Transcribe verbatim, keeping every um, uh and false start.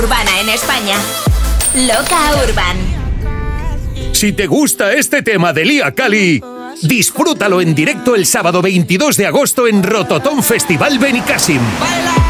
Urbana en España. Loca Urban. Si te gusta este tema de Lia Cali, disfrútalo en directo el sábado veintidós de agosto en Rototom Festival Benicàssim.